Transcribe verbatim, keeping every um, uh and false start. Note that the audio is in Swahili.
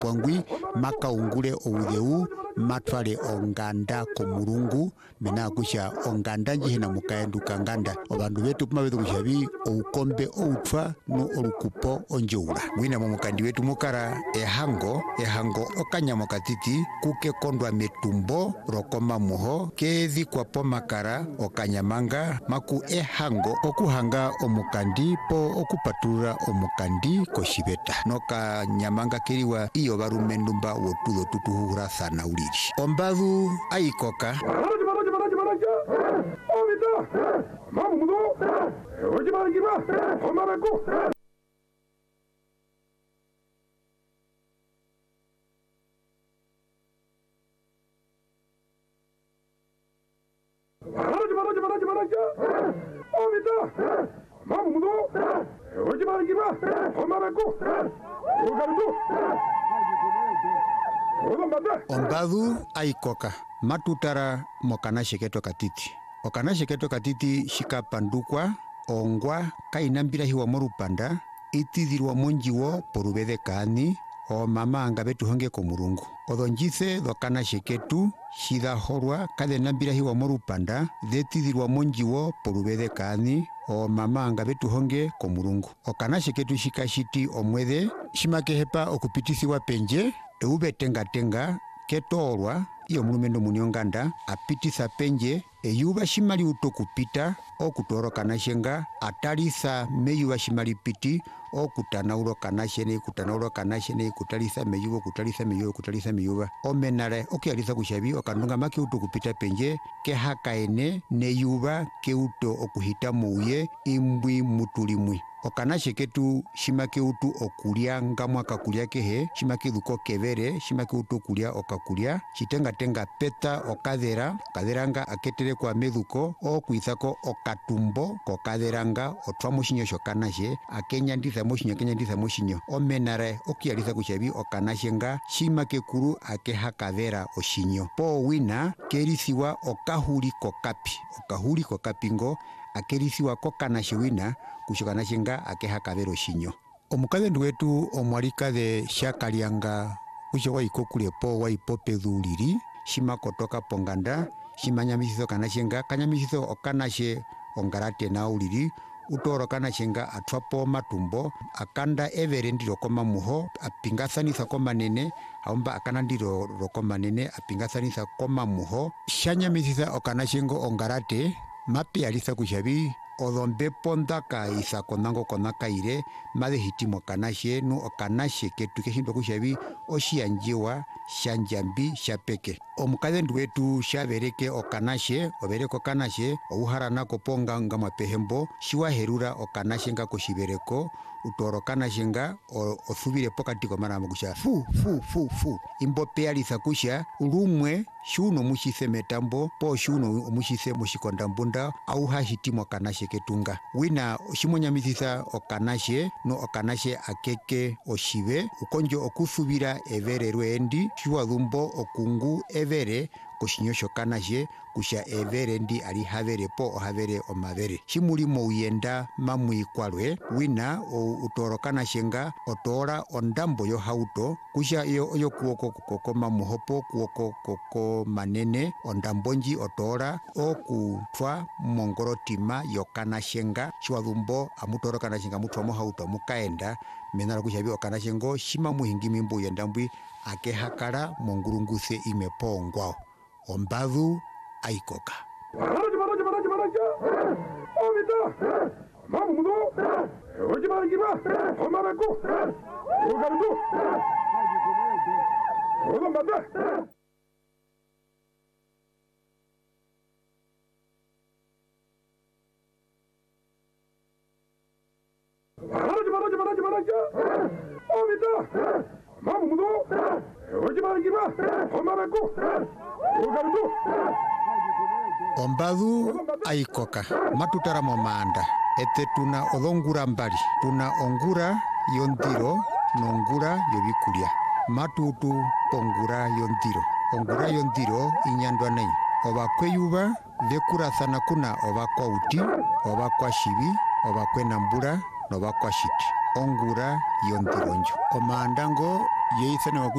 pwangwi makaungule outheu matwale onganda ko murungu mena kusha onganda njihina mukaenduka nganda obandu betu pumabethu kushabi oukombe outwa no orukupo onjoura wina mumukandi wetu mukara ehango ehango okanyamo katiti kuke kondwa metumbo rokoma muho kethi kwa pomakara okanyamanga maku ehango okuhanga omukandi po okupatura omukandi koshibeta noka nyamanga kiriwa iyo barumendumba wotudo tutuhura sana uliri ombadu aikoka ombadu aikoka matutara mokana sheketo katiti okana sheketo katiti shikapandukwa ongwa kainambira hiwa morupanda itithirwa monjiwo porubede kani o mama anga betu honge ko murungu odonjise dokana sheketu shida horwa kade nambira hiwa morupanda detithirwa monjiwo porubede kani o mama anga betu honge ko murungu okana sheketu shikashiti omwede shimakehepa okupitisiwa penje eube tenga tenga ketorwa iyo mulumendo munionganda apitisa penje eyuba shimali utokupita okutoroka nashenga atalisa meyuba shimali piti okutanauro kanashene kutanauro kanashene kutalisa meyuba kutalisa meyuba kutalisa meyuba omenare okialisa kushabi okandunga make utokupita penje kehakaene neyuba keuto okuhita muye imbwi mutulimwi okanashe ketu shimake utu okulia ngamwa kakulia kehe shimake duko kevere shimake utu okulia okakulia shitenga tenga peta okadera kaderanga aketere kwa meduko okuizako okatumbo kokaderanga otwa mushinyo shokanashe akenya ndisa mushinyo kenya ndisa mushinyo omenare okialisa kushabi okanashenga shimake kuru akeha kadera oshinyo po wina kerisiwa okahuli kokapi okahuli kokapingo akerisiwa kokanashe wina kushokanashenga akeha kabero shinyo omukadhe wetu omwalika de shakalianga kusho waikokule po waipopedhuliri shimakotoka ponganda shimanyamisizo kanashenga kanyamisizo okanashe ongarate na uliri utoro kanashenga atwapo matumbo akanda evere ndiro koma muho apingasanisa koma nene aomba akana ndiro rokoma nene apingasanisa koma muho shanyamisisa okanashengo ongarate mapi alisa kushabi odombe pondaka isa konango konaka ire made hitimo kanashe nu okanashe ketu keshindo kushabi oshianjiwa shanjambi shapeke omukadhe wetu shabereke okanashe obereko kanashe ouharana koponga ngama pehembo shiwaherura okanashe nga koshibereko utoro kanashe nga othubire pokati komarama kusha fu fu fu fu imbope alisa kusha ulumwe shuno mushise metambo po shuno mushise mushikondambunda au hahitimo kanashe ketunga wina shimonyamisisa okanashe no okanashe akeke oshibe ukonjo okusubira evere rwendi shiwadhumbo okungu evere koshinyosho kanashe kusha evere ndi ali havere po ohavere omavere shimulimo uyenda mamwikwalwe wina utoro kanashenga otora ondambo yo hauto kusha iyo oyo kuoko kokoma muhopo kuoko koko manene ondambonji otora okutwa mongorotima yo kanashenga shiwadhumbo amutoro kanashenga mutwa mo hauto mukaenda menara kushabi okanashengo shima muhingimi mbu yendambwi akehakala mongurunguse imepongwao ombadu aikoka ombadu aikoka matutara momanda ete tuna odongura mbali tuna ongura yondiro nongura yobikulia matutu pongura yondiro ongura yondiro inyandwa nei obakweyuba vekurasana kuna obakwa uti obakwa shibi obakwe nambura nobakwa shiti ongura yondironjo omandango yeisene